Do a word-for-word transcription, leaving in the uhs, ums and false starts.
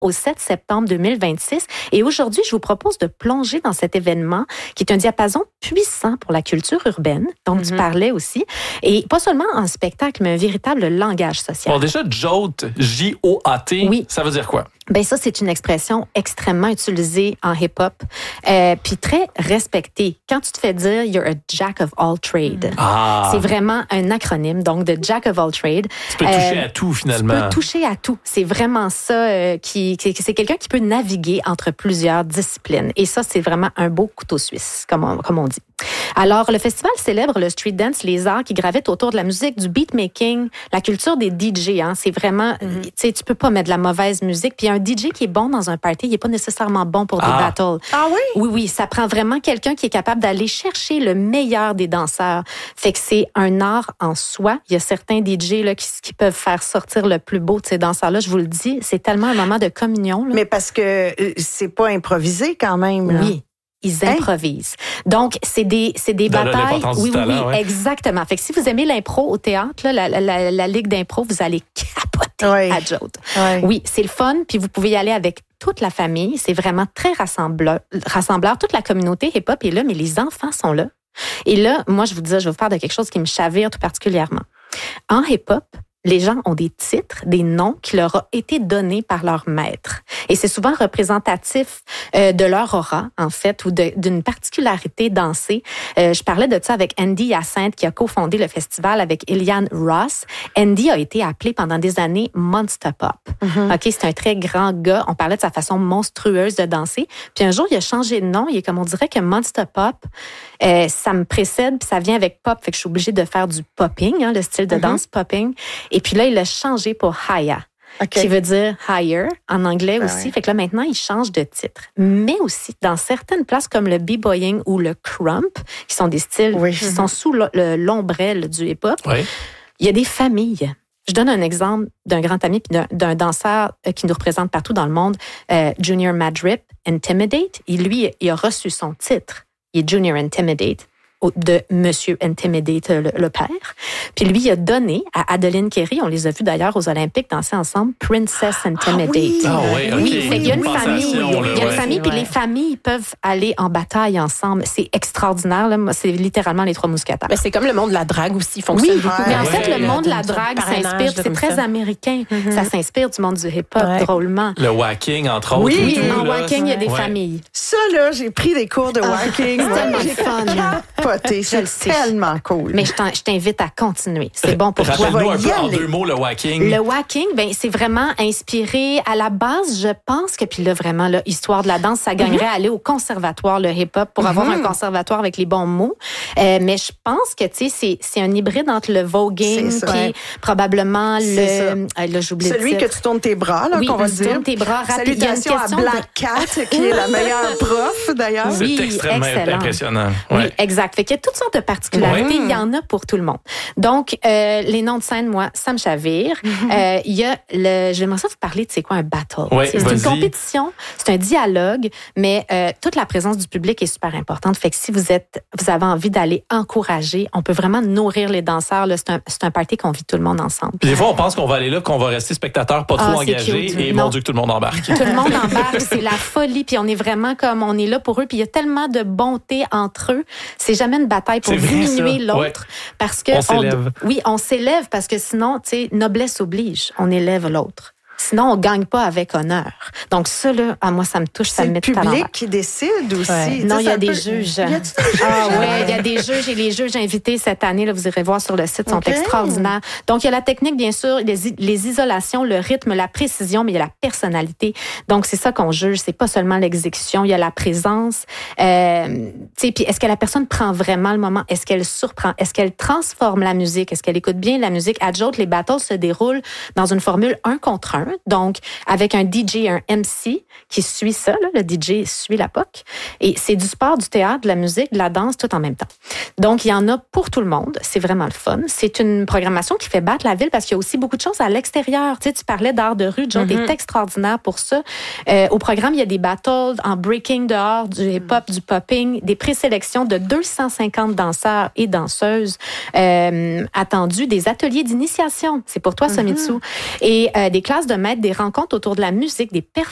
au sept septembre deux mille vingt-six. Et aujourd'hui, je vous propose de plonger dans cet événement qui est un diapason puissant pour la culture urbaine, dont mm-hmm. tu parlais aussi. Et pas seulement en spectacle, mais un véritable langage social. Bon, déjà, jote, J O A T, oui. Ça veut dire quoi? Ben ça, c'est une expression extrêmement utilisée en hip-hop, euh, puis très respectée. Quand tu te fais dire « you're a jack of all trades ah. », c'est vraiment un acronyme, donc de jack of all trades. Tu peux euh, toucher à tout, finalement. Tu peux toucher à tout. C'est vraiment ça, euh, qui, qui c'est quelqu'un qui peut naviguer entre plusieurs disciplines. Et ça, c'est vraiment un beau couteau suisse, comme on, comme on dit. Alors, le festival célèbre le street dance, les arts qui gravitent autour de la musique, du beatmaking, la culture des D J. Hein, c'est vraiment, mm-hmm. tu sais, tu peux pas mettre de la mauvaise musique. Puis un D J qui est bon dans un party, il est pas nécessairement bon pour des ah. battles. Ah oui? Oui, oui, ça prend vraiment quelqu'un qui est capable d'aller chercher le meilleur des danseurs. Fait que c'est un art en soi. Il y a certains D J là, qui, qui peuvent faire sortir le plus beau de ces danseurs-là. Je vous le dis, c'est tellement un moment de communion. Là. Mais parce que c'est pas improvisé quand même. Là. Oui. Ils improvisent. Hein? Donc, c'est des, c'est des Dans batailles. Oui, oui, talent, oui, ouais. exactement. Fait que si vous aimez l'impro au théâtre, là, la, la, la, la ligue d'impro, vous allez capoter oui. à Jote. Oui. oui, c'est le fun. Puis vous pouvez y aller avec toute la famille. C'est vraiment très rassembleur. rassembleur. Toute la communauté hip-hop est là, mais les enfants sont là. Et là, moi, je vous dis, je vais vous parler de quelque chose qui me chavire tout particulièrement. En hip-hop, les gens ont des titres, des noms qui leur ont été donnés par leur maître. Et c'est souvent représentatif euh, de leur aura, en fait, ou de, d'une particularité dansée. Euh, je parlais de ça avec Andy Hyacinthe, qui a cofondé le festival avec Eliane Ross. Andy a été appelé pendant des années Monster Pop. Mm-hmm. OK, c'est un très grand gars. On parlait de sa façon monstrueuse de danser. Puis un jour, il a changé de nom. Il est comme on dirait que Monster Pop, euh, ça me précède, puis ça vient avec pop. Fait que je suis obligée de faire du popping, hein, le style de mm-hmm. danse popping. Et puis là, il l'a changé pour Haya, okay. qui veut dire higher en anglais ah aussi. Ouais. Fait que là, maintenant, il change de titre. Mais aussi, dans certaines places comme le b-boying ou le crump, qui sont des styles oui. qui mm-hmm. sont sous l'ombrelle du hip-hop, oui. il y a des familles. Je donne un exemple d'un grand ami puis d'un, d'un danseur qui nous représente partout dans le monde, euh, Junior Madrip, Intimidate. Et lui, il a reçu son titre. Il est Junior Intimidate de Monsieur Intimidate, le, le père. Puis lui, il a donné à Adeline Kerry, on les a vus d'ailleurs aux Olympiques danser ensemble, Princess Intimidate. Ah oui, ah, oui, oui, okay. fait qu'il y a une oui, famille, là, il y a une ouais. famille, puis ouais. les familles peuvent aller en bataille ensemble. C'est extraordinaire, là. C'est littéralement les trois mousquetaires. Mais c'est comme le monde de la drague aussi fonctionne oui, beaucoup. Mais en ouais. fait, le monde de la drague s'inspire, c'est très ça. américain. Mm-hmm. Ça s'inspire du monde du hip-hop, ouais. drôlement. Le whacking, entre autres. Oui, oui en whacking, il y a des ouais. familles. Ça, là, j'ai pris des cours de whacking. C'est tellement fun. Poté, c'est tellement cool. Mais je, je t'invite à continuer. C'est bon pour Rappelle-nous toi. un peu en deux mots le whacking. Le whacking, ben c'est vraiment inspiré à la base, je pense que puis là vraiment là, histoire de la danse, ça gagnerait mm-hmm. à aller au conservatoire le hip-hop pour mm-hmm. avoir un conservatoire avec les bons mots. Euh, mais je pense que tu sais c'est c'est un hybride entre le voguing puis ouais. probablement c'est le euh, là j'oublie celui le que tu tournes tes bras là oui, qu'on va tu dire. tournes tes bras rapide. Salutations à Black Cat qui est la meilleure prof d'ailleurs. Oui, c'est extrêmement excellent. impressionnant. Ouais. Oui, exact. Fait qu'il y a toutes sortes de particularités. Ouais. Il y en a pour tout le monde. Donc, euh, les noms de scène, moi, ça me chavire. Mm-hmm. Euh, il y a le... J'aimerais ça vous parler de c'est quoi un battle. Oui, c'est vas-y. Une compétition, c'est un dialogue, mais euh, toute la présence du public est super importante. Fait que si vous êtes, vous avez envie d'aller encourager, on peut vraiment nourrir les danseurs. Là. C'est, un, c'est un party qu'on vit tout le monde ensemble. Puis des fois, on pense qu'on va aller là, qu'on va rester spectateur, pas trop ah, engagé, cute. et non. mon Dieu que tout le monde embarque. Tout le monde embarque, c'est la folie, puis on est vraiment comme, on est là pour eux, puis il y a tellement de bonté entre eux. C'est jamais une bataille pour diminuer l'autre. Ouais. Parce que on s'élève. On, oui, on s'élève parce que sinon, tu sais, noblesse oblige, on élève l'autre. Sinon, on gagne pas avec honneur. Donc ça, là, à moi, ça me touche, ça me met tout à l'envers. C'est le public qui décide aussi. Ouais. Non, il y a des peut... juges. Y a-t-il des juges? Ah oui, il y a des juges et les juges invités cette année, là, vous irez voir sur le site, sont okay. extraordinaires. Donc, il y a la technique, bien sûr, les, les isolations, le rythme, la précision, mais il y a la personnalité. Donc, c'est ça qu'on juge. C'est pas seulement l'exécution, il y a la présence. Euh, tu sais, puis est-ce que la personne prend vraiment le moment? Est-ce qu'elle surprend? Est-ce qu'elle transforme la musique? Est-ce qu'elle écoute bien la musique? À Jote, les battles se déroulent dans une formule un contre un. Donc, avec un D J, un M C qui suit ça, là, le D J suit la P O C. Et c'est du sport, du théâtre, de la musique, de la danse, tout en même temps. Donc, il y en a pour tout le monde. C'est vraiment le fun. C'est une programmation qui fait battre la ville parce qu'il y a aussi beaucoup de choses à l'extérieur. Tu sais, tu parlais d'art de rue. John, mm-hmm. t'es extraordinaire pour ça. Euh, au programme, il y a des battles en breaking dehors, du hip-hop, mm-hmm. du popping, des présélections de deux cent cinquante danseurs et danseuses euh, attendus, des ateliers d'initiation. C'est pour toi, mm-hmm. Somitsu. Et euh, des classes de maître, des rencontres autour de la musique, des performances